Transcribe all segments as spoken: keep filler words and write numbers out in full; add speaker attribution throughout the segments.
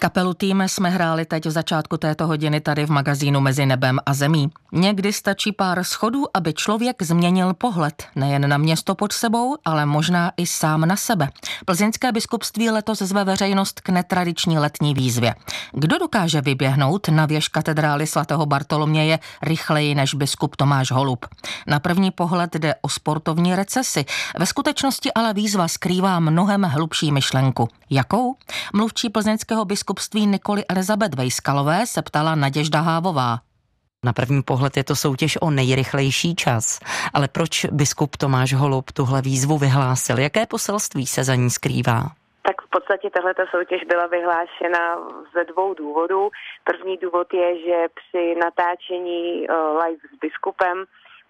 Speaker 1: Kapelu Tým jsme hráli teď v začátku této hodiny tady v magazínu Mezi nebem a zemí. Někdy stačí pár schodů, aby člověk změnil pohled. Nejen na město pod sebou, ale možná i sám na sebe. Plzeňské biskupství letos zve veřejnost k netradiční letní výzvě. Kdo dokáže vyběhnout na věž katedrály svatého Bartoloměje rychleji než biskup Tomáš Holub? Na první pohled jde o sportovní recesi. Ve skutečnosti ale výzva skrývá mnohem hlubší myšlenku. Jakou? Mluvčí plzeňského biskupství Nikoly Elizabeth Vejskalové se ptala Naděžda Hávová.
Speaker 2: Na první pohled je to soutěž o nejrychlejší čas, ale proč biskup Tomáš Holub tuhle výzvu vyhlásil? Jaké poselství se za ní skrývá?
Speaker 3: Tak v podstatě tahleta soutěž byla vyhlášena ze dvou důvodů. První důvod je, že při natáčení live s biskupem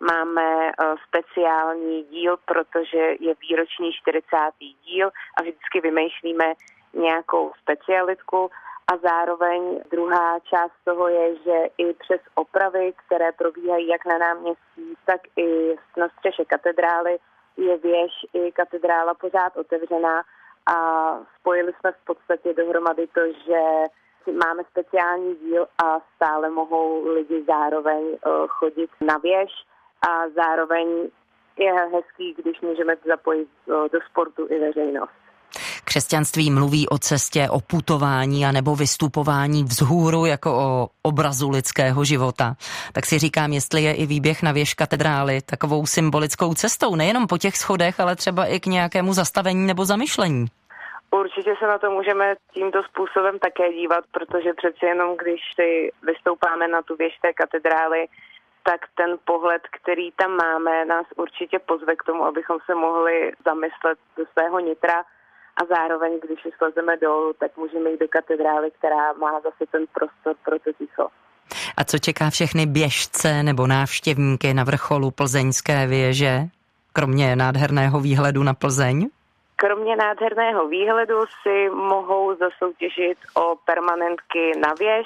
Speaker 3: máme speciální díl, protože je výroční čtyřicátý díl a vždycky vymýšlíme nějakou specialitku. A zároveň druhá část toho je, že i přes opravy, které probíhají jak na náměstí, tak i na střeše katedrály, je věž i katedrála pořád otevřená a spojili jsme v podstatě dohromady to, že máme speciální díl a stále mohou lidi zároveň chodit na věž a zároveň je hezký, když můžeme zapojit do sportu i veřejnost.
Speaker 2: Křesťanství mluví o cestě, o putování a nebo vystupování vzhůru jako o obrazu lidského života. Tak si říkám, jestli je i výběh na věž katedrály takovou symbolickou cestou, nejenom po těch schodech, ale třeba i k nějakému zastavení nebo zamyšlení.
Speaker 3: Určitě se na to můžeme tímto způsobem také dívat, protože přeci jenom, když si vystoupáme na tu věž té katedrály, tak ten pohled, který tam máme, nás určitě pozve k tomu, abychom se mohli zamyslet do svého nitra. A zároveň, když ji slezeme dolů, tak můžeme jít do katedrály, která má zase ten prostor pro to ticho.
Speaker 2: A co čeká všechny běžce nebo návštěvníky na vrcholu Plzeňské věže, kromě nádherného výhledu na Plzeň?
Speaker 3: Kromě nádherného výhledu si mohou zasoutěžit o permanentky na věž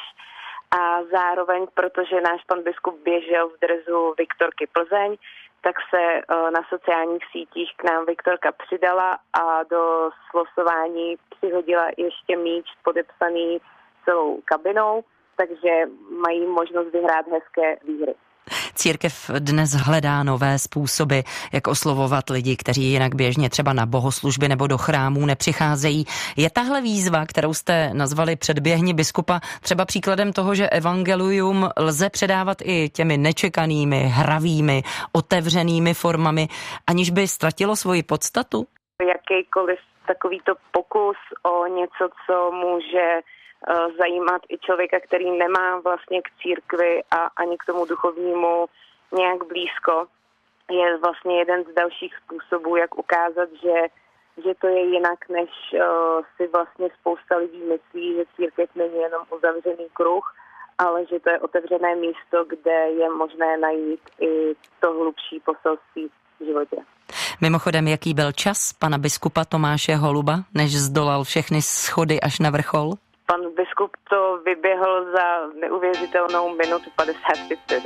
Speaker 3: a zároveň, protože náš pan biskup běžel v dresu Viktorky Plzeň, tak se na sociálních sítích k nám Viktorka přidala a do slosování přihodila ještě míč podepsaný celou kabinou, takže mají možnost vyhrát hezké výhry.
Speaker 2: Církev dnes hledá nové způsoby, jak oslovovat lidi, kteří jinak běžně třeba na bohoslužby nebo do chrámů nepřicházejí. Je tahle výzva, kterou jste nazvali Předběhni biskupa, třeba příkladem toho, že evangelium lze předávat i těmi nečekanými, hravými, otevřenými formami, aniž by ztratilo svoji podstatu?
Speaker 3: Jakýkoliv takovýto pokus o něco, co může zajímat i člověka, který nemá vlastně k církvi a ani k tomu duchovnímu nějak blízko, je vlastně jeden z dalších způsobů, jak ukázat, že, že to je jinak, než uh, si vlastně spousta lidí myslí, že církev není jenom uzavřený kruh, ale že to je otevřené místo, kde je možné najít i to hlubší poselství v životě.
Speaker 2: Mimochodem, jaký byl čas pana biskupa Tomáše Holuba, než zdolal všechny schody až na vrchol?
Speaker 3: Pan biskup to vyběhl za neuvěřitelnou minutu padesát tři vteřin.